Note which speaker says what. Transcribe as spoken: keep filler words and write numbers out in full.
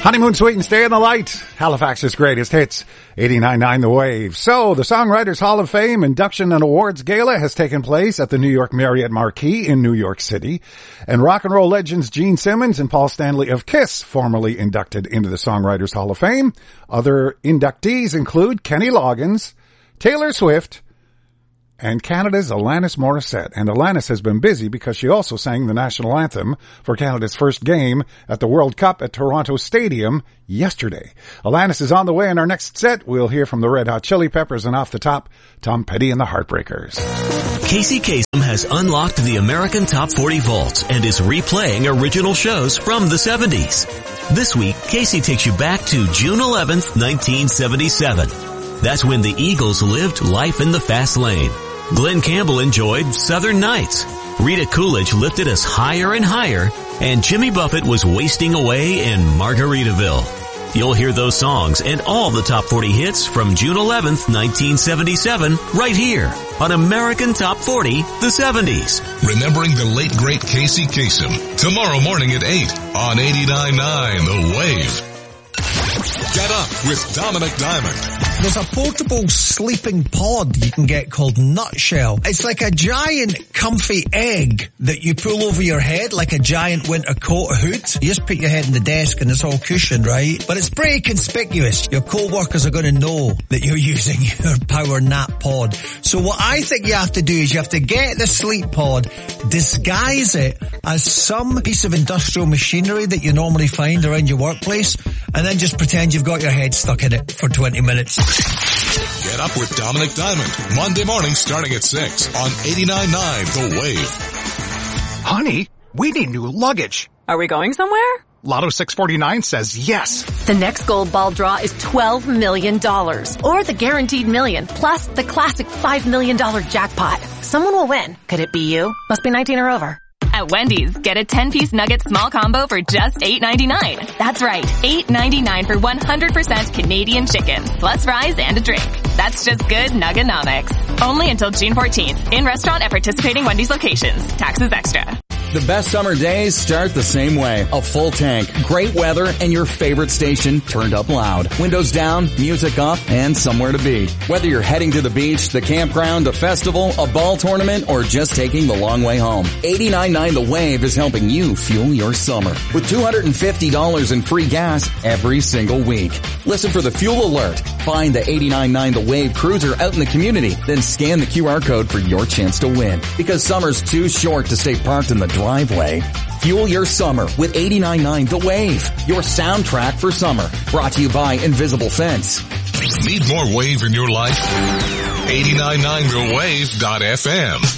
Speaker 1: Honeymoon Suite and Stay in the Light, Halifax's greatest hits, eighty-nine point nine The Wave. So, the Songwriters Hall of Fame Induction and Awards Gala has taken place at the New York Marriott Marquis in New York City. And rock and roll legends Gene Simmons and Paul Stanley of Kiss formally inducted into the Songwriters Hall of Fame. Other inductees include Kenny Loggins, Taylor Swift, and Canada's Alanis Morissette. And Alanis has been busy because she also sang the national anthem for Canada's first game at the World Cup at Toronto Stadium yesterday. Alanis is on the way in our next set. We'll hear from the Red Hot Chili Peppers, and off the top, Tom Petty and the Heartbreakers.
Speaker 2: Casey Kasem has unlocked the American Top forty Vault and is replaying original shows from the seventies. This week, Casey takes you back to June eleventh, nineteen seventy-seven. That's when the Eagles lived life in the fast lane. Glenn Campbell enjoyed Southern Nights. Rita Coolidge lifted us higher and higher, and Jimmy Buffett was wasting away in Margaritaville. You'll hear those songs and all the top forty hits from June eleventh, nineteen seventy-seven, right here on American Top forty, the seventies.
Speaker 3: Remembering the late great Casey Kasem, tomorrow morning at eight on eighty-nine point nine The Wave. Get up with Dominic Diamond.
Speaker 4: There's a portable sleeping pod you can get called Nutshell. It's like a giant comfy egg that you pull over your head like a giant winter coat hood. You just put your head in the desk and it's all cushioned, right? But it's pretty conspicuous. Your co-workers are going to know that you're using your power nap pod. So what I think you have to do is you have to get the sleep pod, disguise it as some piece of industrial machinery that you normally find around your workplace, and then just pretend you've got your head stuck in it for twenty minutes.
Speaker 3: Get up with Dominic Diamond, Monday morning starting at six on eighty-nine point nine The Wave.
Speaker 5: Honey, we need new luggage.
Speaker 6: Are we going somewhere?
Speaker 5: Lotto six forty-nine says yes.
Speaker 7: The next gold ball draw is twelve million dollars, or the guaranteed million, plus the classic five million dollars jackpot. Someone will win. Could it be you? Must be nineteen or over.
Speaker 8: At Wendy's, get a ten-piece nugget small combo for just eight ninety-nine. That's right, eight ninety-nine for one hundred percent Canadian chicken, plus fries and a drink. That's just good Nugganomics. Only until June fourteenth. In restaurant at participating Wendy's locations. Taxes extra.
Speaker 9: The best summer days start the same way. A full tank, great weather, and your favorite station turned up loud. Windows down, music up, and somewhere to be. Whether you're heading to the beach, the campground, a festival, a ball tournament, or just taking the long way home, eighty-nine point nine The Wave is helping you fuel your summer with two hundred fifty dollars in free gas every single week. Listen for the fuel alert. Find the eighty-nine point nine The Wave cruiser out in the community, then scan the Q R code for your chance to win. Because summer's too short to stay parked in the driveway. Fuel your summer with eighty-nine point nine The Wave, your soundtrack for summer. Brought to you by Invisible Fence.
Speaker 3: Need more wave in your life? eighty-nine point nine the wave dot f m